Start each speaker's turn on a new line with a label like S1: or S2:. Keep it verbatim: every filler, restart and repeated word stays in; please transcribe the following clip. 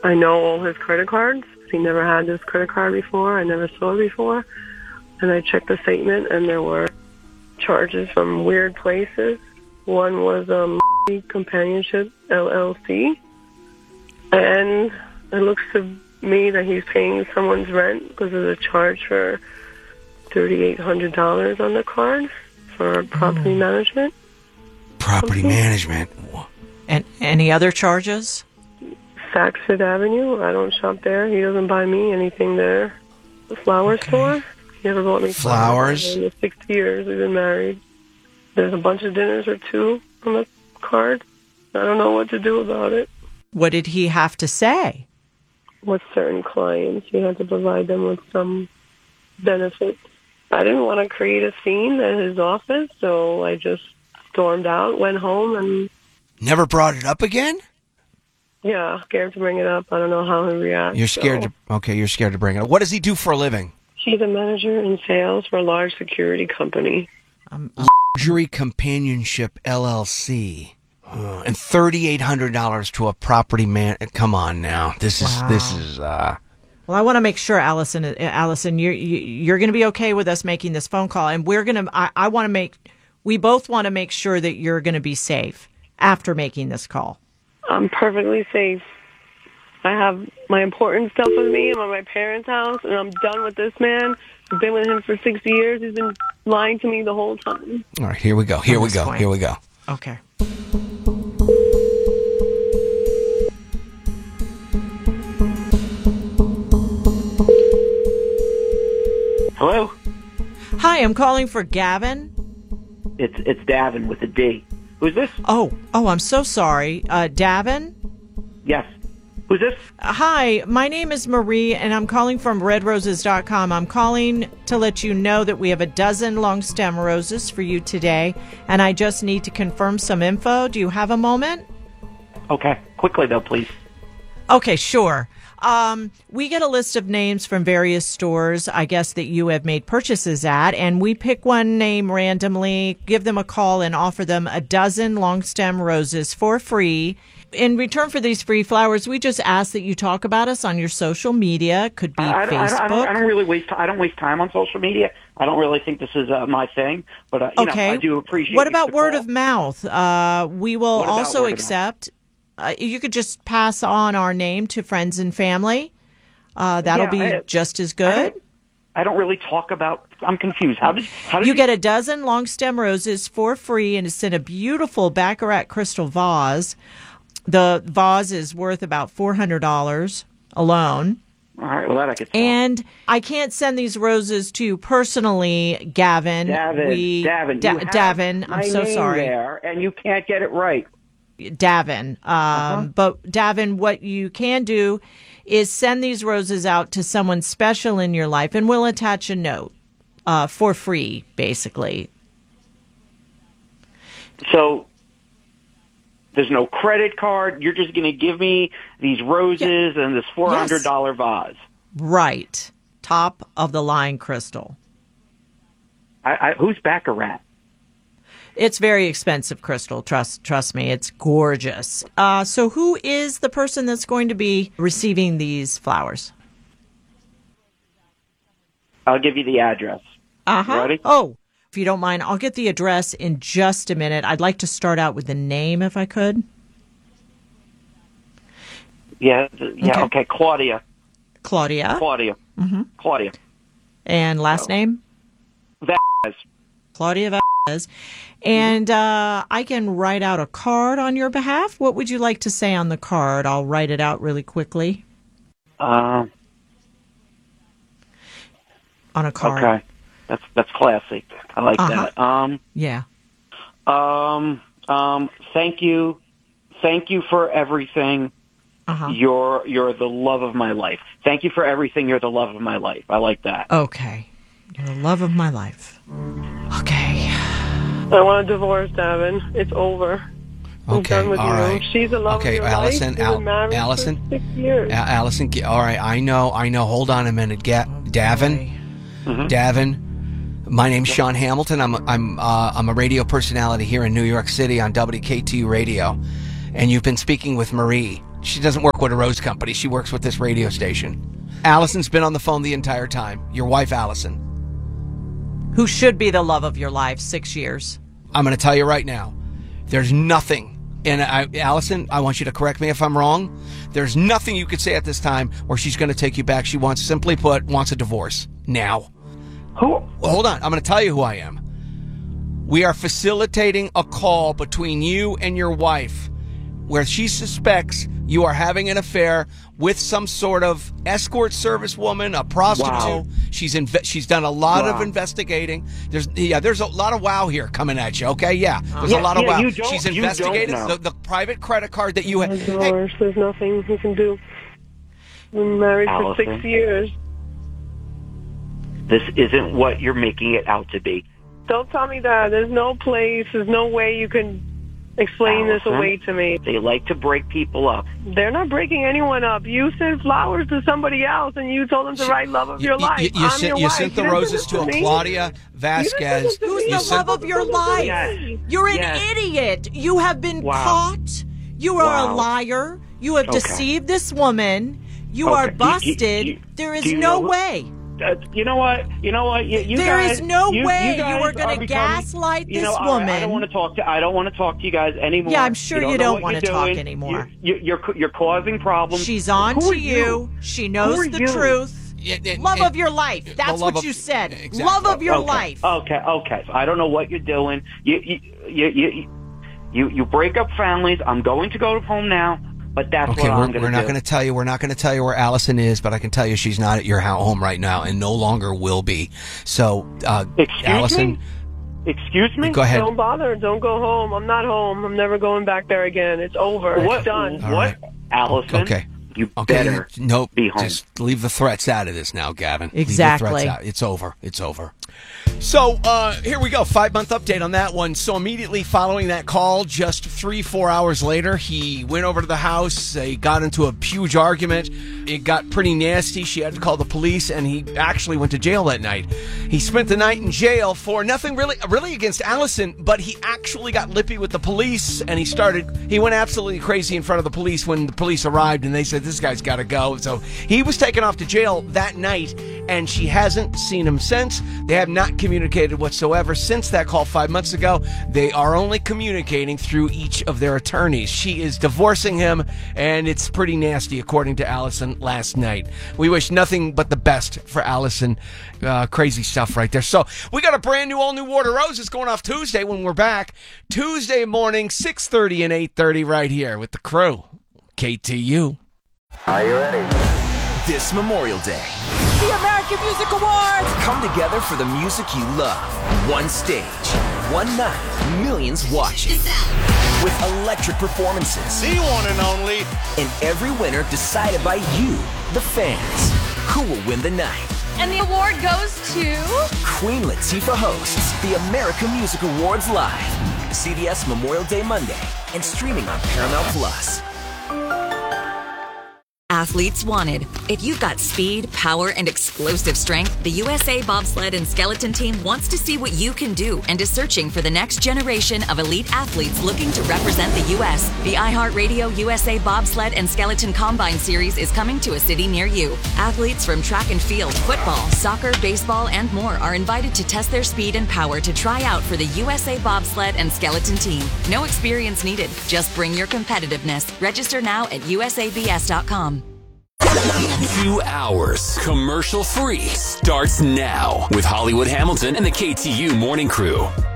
S1: I know all his credit cards. He never had this credit card before. I never saw it before. And I checked the statement, and there were charges from weird places. One was um, Companionship, L L C. And it looks to me that he's paying someone's rent because there's a charge for three thousand eight hundred dollars on the card for property oh. management.
S2: Property okay. management.
S3: And any other charges?
S1: Saks Fifth Avenue. I don't shop there. He doesn't buy me anything there. The flower okay. store. He never bought me flowers. flowers. In the sixty years we've been married. There's a bunch of dinners or two on the card. I don't know what to do about it.
S3: What did he have to say?
S1: With certain clients, he had to provide them with some benefits. I didn't want to create a scene at his office, so I just stormed out, went home, and...
S2: Never brought it up again?
S1: Yeah, scared to bring it up. I don't know how he reacts.
S2: You're scared
S1: so.
S2: to... Okay, you're scared to bring it up. What does he do for a living?
S1: He's a manager in sales for a large security company.
S3: Um,
S2: Luxury Companionship, L L C. Uh, and three thousand eight hundred dollars to a property man. Come on now. This is...
S3: Wow.
S2: This is. Uh...
S3: Well, I want to make sure, Allison, Allison, you're, you're going to be okay with us making this phone call. And we're going to... I, I want to make... We both want to make sure that you're going to be safe after making this call.
S1: I'm perfectly safe. I have my important stuff with me. I'm at my parents' house, and I'm done with this man. I've been with him for sixty years. He's been lying to me the whole time.
S2: All right, here we go. Here we go. Point. Here we go.
S3: Okay.
S4: Hello?
S3: Hi, I'm calling for Gavin.
S4: It's it's Davin with a D. Who's this?
S3: Oh, oh, I'm so sorry. Uh, Davin?
S4: Yes. Who's this?
S3: Uh, hi, my name is Marie, and I'm calling from red roses dot com. I'm calling to let you know that we have a dozen long stem roses for you today, and I just need to confirm some info. Do you have a moment?
S4: Okay. Quickly, though, please.
S3: Okay, sure. Um, we get a list of names from various stores, I guess, that you have made purchases at, and we pick one name randomly, give them a call, and offer them a dozen long stem roses for free. In return for these free flowers, we just ask that you talk about us on your social media. Could be
S4: I, I,
S3: Facebook.
S4: I, don't, I, don't, I don't really waste. I don't waste time on social media. I don't really think this is uh, my thing, but uh, you
S3: okay.
S4: know, I do appreciate.
S3: What about word
S4: call.
S3: of mouth? Uh, we will
S4: what
S3: also accept. Uh, you could just pass on our name to friends and family. Uh, that'll
S4: yeah,
S3: be
S4: I,
S3: just as good.
S4: I don't, I don't really talk about. I'm confused. How did how did
S3: you,
S4: you
S3: get a dozen long stem roses for free, and it's in a beautiful Baccarat crystal vase. The vase is worth about four hundred dollars alone.
S4: All right, well, that I could tell.
S3: And I can't send these roses to you personally, Gavin.
S4: Davin,
S3: we,
S4: Davin,
S3: da-
S4: you have
S3: Davin,
S4: my
S3: I'm so
S4: name
S3: sorry.
S4: There, and you can't get it right.
S3: Davin. Um, uh-huh. But, Davin, what you can do is send these roses out to someone special in your life, and we'll attach a note uh, for free, basically.
S4: So there's no credit card. You're just going to give me these roses yeah. and this four hundred dollars yes. vase.
S3: Right. Top of the line crystal.
S4: I, I, who's Baccarat?
S3: It's very expensive crystal. Trust trust me. It's gorgeous. Uh, so who is the person that's going to be receiving these flowers?
S4: I'll give you the address.
S3: Uh-huh.
S4: Ready?
S3: Oh, if you don't mind, I'll get the address in just a minute. I'd like to start out with the name, if I could.
S4: Yeah, yeah, okay. okay. Claudia.
S3: Claudia.
S4: Claudia.
S3: Mm-hmm.
S4: Claudia.
S3: And last
S4: oh.
S3: name?
S4: Vaz.
S3: Claudia Vaz. And uh, I can write out a card on your behalf. What would you like to say on the card? I'll write it out really quickly.
S4: Uh,
S3: on a card.
S4: Okay. That's that's classy. I like
S3: uh-huh.
S4: that. Um,
S3: yeah.
S4: Um, um, thank you. Thank you for everything.
S3: Uh-huh.
S4: You're you're the love of my life. Thank you for everything. You're the love of my life. I like that.
S3: Okay. You're the love of my life. Okay.
S1: I want a divorce, Davin. It's over. I'm
S2: okay,
S1: done with
S2: all
S1: you.
S2: right.
S1: She's the love
S2: okay,
S1: of your
S2: Allison,
S1: life.
S2: Al-
S1: We've been married
S2: Allison,
S1: for six years.
S2: A- Allison, all right. I know, I know. Hold on a minute, Ga- Davin.
S4: Mm-hmm.
S2: Davin. My name's Sean Hamilton. I'm I'm uh, I'm a radio personality here in New York City on W K T U Radio, and you've been speaking with Marie. She doesn't work with a rose company. She works with this radio station. Allison's been on the phone the entire time. Your wife, Allison.
S3: Who should be the love of your life, six years.
S2: I'm going to tell you right now, there's nothing. And I, Allison, I want you to correct me if I'm wrong. There's nothing you could say at this time where she's going to take you back. She wants, simply put, wants a divorce now.
S4: Who?
S2: Hold on. I'm going to tell you who I am. We are facilitating a call between you and your wife where she suspects you are having an affair with some sort of escort service woman, a prostitute.
S4: Wow.
S2: She's inve- she's done a lot
S4: wow.
S2: of investigating. There's yeah, there's a lot of wow here coming at you. Okay, yeah, there's
S4: yeah,
S2: a lot of
S4: yeah,
S2: wow.
S4: You don't,
S2: She's
S4: you
S2: investigated
S4: don't know.
S2: the, the private credit card that you
S1: Oh,
S2: had.
S1: my gosh,
S2: Hey,
S1: there's nothing he can do. Been married
S4: Allison.
S1: for six years.
S4: This isn't what you're making it out to be.
S1: Don't tell me that. There's no place, there's no way you can explain this
S4: Allison,
S1: away to me.
S4: They like to break people up.
S1: They're not breaking anyone up. You sent flowers to somebody else, and you told them to write love of your
S2: you,
S1: life.
S2: you, you
S1: I'm
S2: sent
S1: your
S2: you
S1: wife.
S2: sent the
S1: You didn't
S2: roses
S1: send
S2: to
S1: it
S2: a
S1: me.
S2: Claudia Vasquez.
S1: You
S3: Who's
S2: You
S3: the
S2: sent-
S3: love of your life?
S4: Yes.
S3: You're an
S4: Yes.
S3: idiot. You have been
S4: Wow.
S3: caught. You are
S4: Wow.
S3: a liar. You have
S4: Okay.
S3: deceived this woman. You
S4: Okay.
S3: are
S4: You- you-
S3: busted.
S4: you-
S3: there is
S4: do you
S3: no
S4: know-
S3: way.
S4: Uh, you know what? You know what? You, you
S3: There
S4: guys,
S3: is no
S4: you,
S3: way
S4: you, guys
S3: you are gonna
S4: becoming-
S3: gaslight
S4: you know,
S3: this
S4: I-
S3: woman.
S4: I, don't want to talk to. I don't want to talk to you guys anymore.
S3: Yeah, I'm sure
S4: you don't,
S3: you
S4: know
S3: don't
S4: what
S3: wanna
S4: you're
S3: talk
S4: doing.
S3: anymore.
S4: You, you, you're you're causing problems.
S3: She's on
S4: Who
S3: to
S4: are
S3: you.
S4: you?
S3: She knows
S4: Who are
S3: the
S4: you?
S3: truth.
S2: Yeah, yeah,
S3: Love
S2: yeah,
S3: of your life.
S2: the
S3: That's
S2: love
S3: what
S2: of-
S3: you said.
S2: exactly.
S3: Love of your
S4: okay.
S3: life.
S4: Okay, okay. So I don't know what you're doing. You you you you you, you break up families. I'm going to go home now. But that's
S2: Okay,
S4: what
S2: we're,
S4: I'm going to
S2: we're
S4: do.
S2: not going to tell you. We're not going to tell you where Allison is, but I can tell you she's not at your ho- home right now, and no longer will be. So, uh,
S4: Excuse
S2: Allison,
S4: me? Excuse me?
S2: go ahead.
S1: Don't bother. Don't go home. I'm not home. I'm never going back there again. It's over.
S4: What?
S1: It's done.
S2: All
S4: What?
S2: right.
S4: Allison?
S2: Okay.
S4: You
S2: Okay,
S4: better
S2: nope.
S4: be home.
S2: Just leave the threats out of this now, Gavin. Leave the
S3: Exactly.
S2: threats out. It's over. It's over. So uh, here we go. Five month update on that one. So immediately following that call, just three, four hours later, he went over to the house. They got into a huge argument. It got pretty nasty. She had to call the police, and he actually went to jail that night. He spent the night in jail for nothing really, really against Allison, but he actually got lippy with the police, and he started. He went absolutely crazy in front of the police when the police arrived, and they said, "This guy's got to go." So he was taken off to jail that night, and she hasn't seen him since. They have not communicated whatsoever since that call five months ago. They are only communicating through each of their attorneys. She is divorcing him, and it's pretty nasty, according to Allison last night. We wish nothing but the best for Allison. Uh, crazy stuff right there. So we got a brand new, all new Water Roses going off Tuesday when we're back. Tuesday morning, six thirty and eight thirty right here with the crew. K T U.
S5: Are you ready?
S6: This Memorial Day,
S3: The American Music Awards.
S6: come together for the music you love. One stage, one night, millions watching. With electric performances.
S5: The one and only.
S6: And every winner decided by you, the fans. Who will win the night?
S7: And the award goes to...
S6: Queen Latifah hosts the American Music Awards live. C B S Memorial Day Monday and streaming on Paramount Plus.
S8: Athletes wanted. If you've got speed, power, and explosive strength, the U S A Bobsled and Skeleton Team wants to see what you can do and is searching for the next generation of elite athletes looking to represent the U S The iHeartRadio U S A Bobsled and Skeleton Combine Series is coming to a city near you. Athletes from track and field, football, soccer, baseball, and more are invited to test their speed and power to try out for the U S A Bobsled and Skeleton Team. No experience needed. Just bring your competitiveness. Register now at U S A B S dot com.
S9: Two hours commercial free starts now with Hollywood Hamilton and the K T U Morning Crew.